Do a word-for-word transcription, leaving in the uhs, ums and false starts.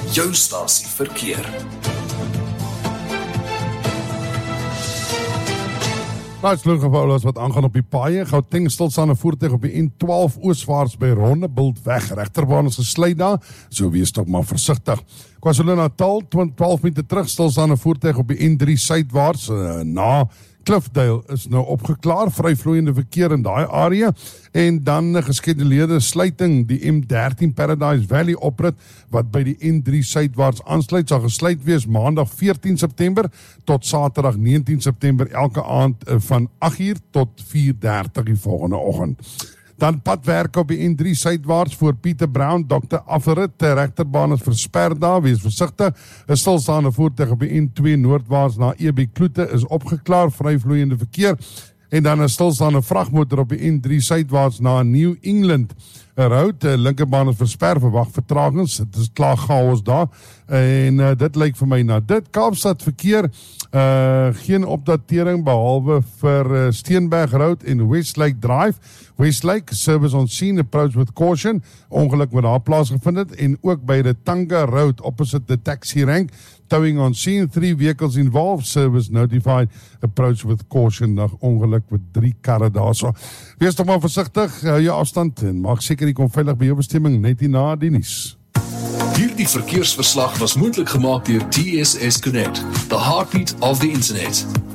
jou stasie verkeer. Laatsluggevalle wat aangaan op die paaie, Gauteng stilstaande voertuig op die N twaalf ooswaarts by Rondebultweg, regterbaan is gesluit daar, so wees toch maar versigtig. KwaZulu-Natal, twaalf minute terug, stilstaande voertuig op die N drie suidwaarts, uh, na Cliffdale is nou opgeklaar, vryvloeiende verkeer in daai area, en dan 'n geskeduleerde sluiting, die M dertien Paradise Valley oprit, wat by die N drie suidwaarts aansluit, sal gesluit wees maandag veertien September tot Saterdag negentien September, elke aand van agt uur tot vier dertig die volgende oggend. Dan padwerk op die N drie suidwaarts voor Pieter Brown, dokter Afferit, de regterbaan is versper daar, wees versigtig. 'n Stilstaande voertuig op die N twee noordwaarts na E B Kloete is opgeklaar, vryvloeiende verkeer. En dan 'n stilstaande vragmotor op die N drie suidwaarts na New England Road, die linkerbaan is versper, verwag vertragings, dit is klaar chaos daar, en uh, dit lyk vir my na dit. Kaapstad verkeer, uh, geen opdatering behalwe vir uh, Steenberg Road en Westlake Drive. Westlake, service on scene, approach with caution, ongeluk wat daar plaasgevind het, en ook by die Tanga Road, opposite the taxi rank, towing on scene, three vehicles involved, service notified, approach with caution, nog ongeluk met drie karre daar so. Wees toch maar versigtig, hou jou afstand, en maak seker die kom veilig by jou bestemming, net hierna die nuus. Hierdie verkeersverslag was moontlik gemaak deur T S S Connect, the heartbeat of the internet.